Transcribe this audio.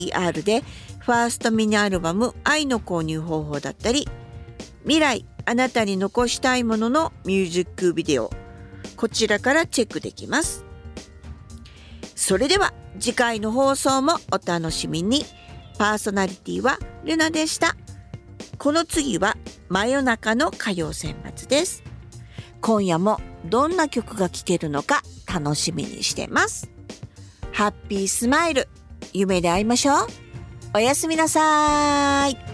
PR でファーストミニアルバム愛の購入方法だったり、未来あなたに残したいもののミュージックビデオ、こちらからチェックできます。それでは次回の放送もお楽しみに。パーソナリティはルナでした。この次は真夜中の歌謡選抜です。今夜もどんな曲が聴けるのか楽しみにしてます。ハッピースマイル、夢で会いましょう。おやすみなさい。